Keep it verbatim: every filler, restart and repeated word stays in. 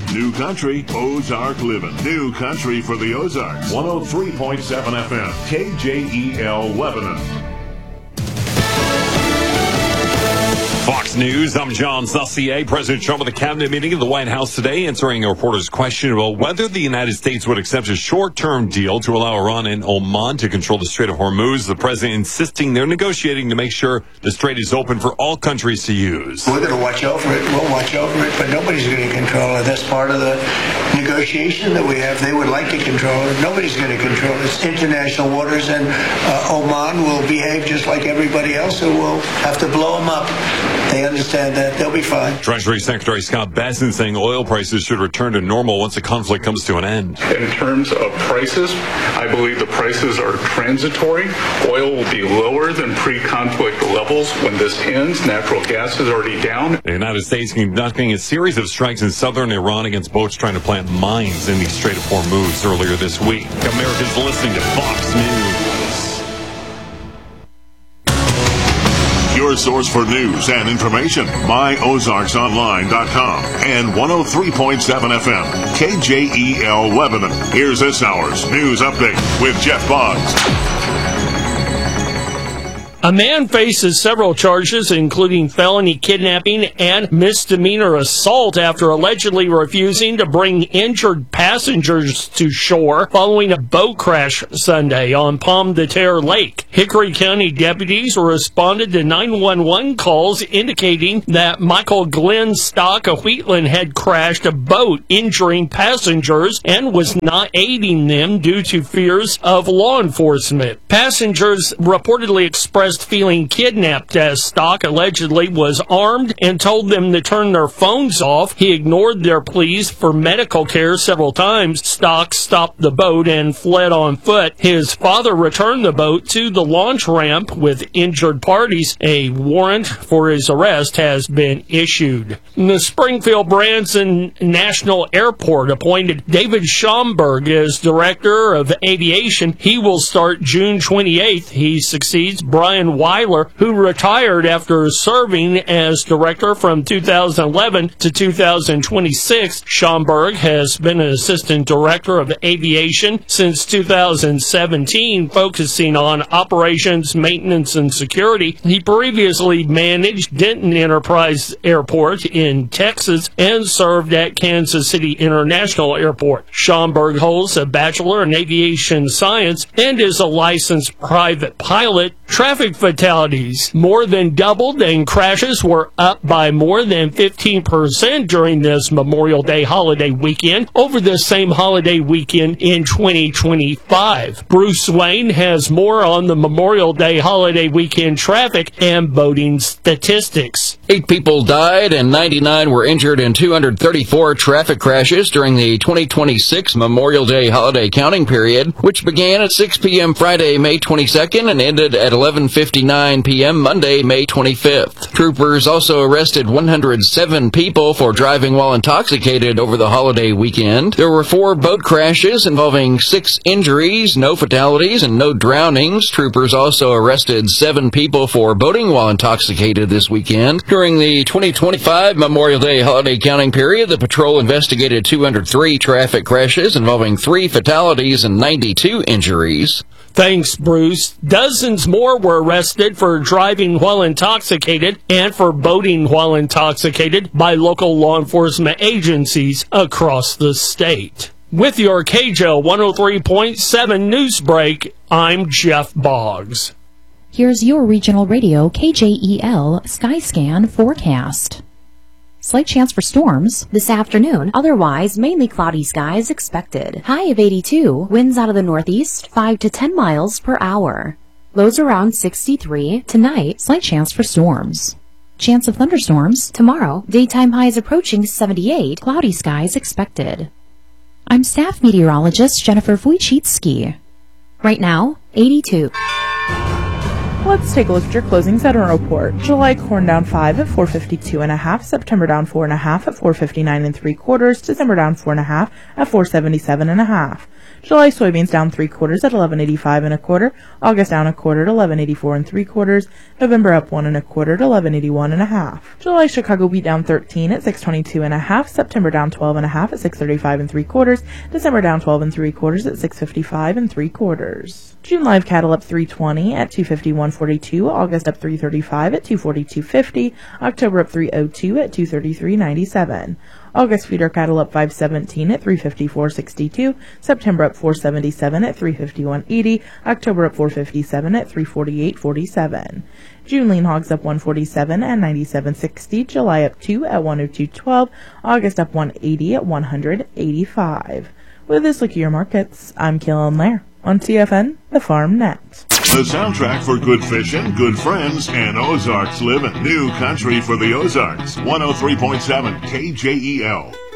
New Country, Ozark Living. New Country for the Ozarks. one oh three point seven F M, K J E L Lebanon. Fox News, I'm John Saucier. President Trump at the cabinet meeting at the White House today answering a reporter's question about whether the United States would accept a short-term deal to allow Iran and Oman to control the Strait of Hormuz. The president insisting they're negotiating to make sure the strait is open for all countries to use. We're going to watch over it. We'll watch over it, but nobody's going to control it. That's part of the negotiation that we have. They would like to control it. Nobody's going to control it. It's international waters, and uh, Oman will behave just like everybody else, who will have to blow them up. They understand that. They'll be fine. Treasury Secretary Scott Bessent saying oil prices should return to normal once the conflict comes to an end. In terms of prices, I believe the prices are transitory. Oil will be lower than pre-conflict levels when this ends. Natural gas is already down. The United States conducting a series of strikes in southern Iran against boats trying to plant mines in the Strait of Hormuz earlier this week. America's listening to Fox News. Your source for news and information, my ozarks online dot com and one oh three point seven F M, K J E L Lebanon. Here's this hour's news update with Jeff Boggs. A man faces several charges, including felony kidnapping and misdemeanor assault, after allegedly refusing to bring injured passengers to shore following a boat crash Sunday on Palm de Terre Lake. Hickory County deputies responded to nine one one calls indicating that Michael Glenn Stock of Wheatland had crashed a boat, injuring passengers, and was not aiding them due to fears of law enforcement. Passengers reportedly expressed feeling kidnapped, as Stock allegedly was armed and told them to turn their phones off. He ignored their pleas for medical care several times. Stock stopped the boat and fled on foot. His father returned the boat to the launch ramp with injured parties. A warrant for his arrest has been issued. The Springfield Branson National Airport appointed David Schomburg as Director of Aviation. He will start June twenty-eighth. He succeeds Brian Weiler, who retired after serving as director from two thousand eleven to two thousand twenty-six. Schomburg has been an assistant director of aviation since two thousand seventeen, focusing on operations, maintenance, and security. He previously managed Denton Enterprise Airport in Texas and served at Kansas City International Airport. Schomburg holds a bachelor in aviation science and is a licensed private pilot. Traffic fatalities more than doubled, and crashes were up by more than fifteen percent during this Memorial Day holiday weekend over the same holiday weekend in twenty twenty-five. Bruce Wayne has more on the Memorial Day holiday weekend traffic and boating statistics. Eight people died and ninety-nine were injured in two hundred thirty-four traffic crashes during the twenty twenty-six Memorial Day holiday counting period, which began at six p.m. Friday, May twenty-second and ended at eleven fifty-nine p.m. Monday, May twenty-fifth. Troopers also arrested one hundred seven people for driving while intoxicated over the holiday weekend. There were four boat crashes involving six injuries, no fatalities, and no drownings. Troopers also arrested seven people for boating while intoxicated this weekend. During the twenty twenty-five Memorial Day holiday counting period, the patrol investigated two hundred three traffic crashes involving three fatalities and ninety-two injuries. Thanks, Bruce. Dozens more were arrested for driving while intoxicated and for boating while intoxicated by local law enforcement agencies across the state. With your K J L one oh three point seven news break, I'm Jeff Boggs. Here's your regional radio K J E L Skyscan forecast. Slight chance for storms this afternoon. Otherwise, mainly cloudy skies expected. High of eighty-two. Winds out of the northeast, five to ten miles per hour. Lows around sixty-three. Tonight, slight chance for storms. Chance of thunderstorms tomorrow. Daytime highs approaching seventy-eight. Cloudy skies expected. I'm staff meteorologist Jennifer Wojcicki. Right now, eighty-two. Let's take a look at your closing sentiment report. July corn down five at four fifty-two and a half. September down four and a half at four fifty-nine and three quarters. December down four and a half at four seventy-seven and a half. July soybeans down three quarters at eleven eighty-five and a quarter. August down a quarter at eleven eighty-four and three quarters. November up one and a quarter at eleven eighty-one and a half. July Chicago wheat down thirteen at six twenty-two and a half. September down twelve and a half at six thirty-five and three quarters. December down twelve and three quarters at six fifty-five and three quarters. June live cattle up three twenty at two fifty-one forty-two. August up three thirty-five at two forty-two fifty. October up three oh two at two thirty-three ninety-seven. August feeder cattle up five seventeen at three fifty-four sixty-two. September up four seventy-seven at three fifty-one eighty. October up four fifty-seven at three forty-eight forty-seven. June lean hogs up one forty-seven at ninety-seven sixty. July up two at one oh two twelve. August up one eighty at one hundred eighty-five. With this look at your markets, I'm Kaylin Lair on T F N, the Farm Net. The soundtrack for good fishing, good friends, and Ozarks living. New country for the Ozarks. one oh three point seven K J E L.